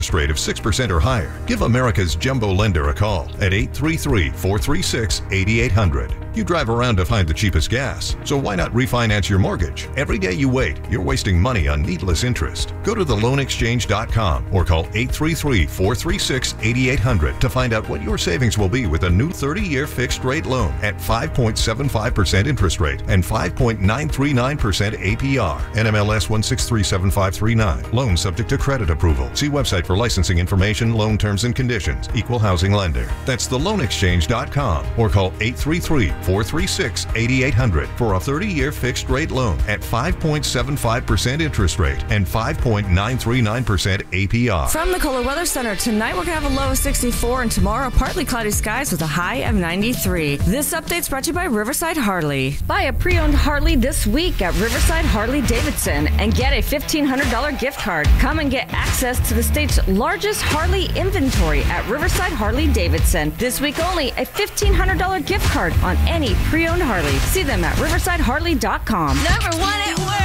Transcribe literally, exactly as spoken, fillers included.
rate of six percent or higher. Give America's jumbo lender a call at eight three three, four three six, eight eight hundred. You drive around to find the cheapest gas, so why not refinance your mortgage? Every day you wait, you're wasting money on needless interest. Go to the loan exchange dot com or call eight three three, four three six, eight eight hundred to find out what your savings will be with a new thirty-year fixed rate loan at five point seven five percent interest rate and five point nine three nine percent A P R. N M L S one six three seven five three nine. Loan subject to credit approval. See website for licensing information, loan terms and conditions. Equal housing lender. That's the loan exchange dot com or call eight three three, four three six, eight eight hundred for a thirty-year fixed rate loan at five point seven five percent interest rate and five point nine three nine percent A P R. From the Kohler Weather Center, tonight we're going to have a low of sixty-four and tomorrow partly cloudy skies with a high of ninety-three. This update's brought to you by Riverside Harley. Buy a pre-owned Harley this week at Riverside Harley Davidson and get a fifteen hundred dollars gift card. Come and get access to the state's largest Harley inventory at Riverside Harley Davidson. This week only, a fifteen hundred dollars gift card on any pre-owned Harley. See them at riverside harley dot com. Number one at work.